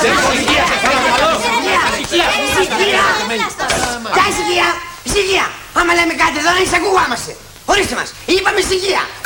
Ησυχία! Άμα λέμε κάτι εδώ να εισακουγόμαστε. Ορίστε μας, είπαμε ησυχία.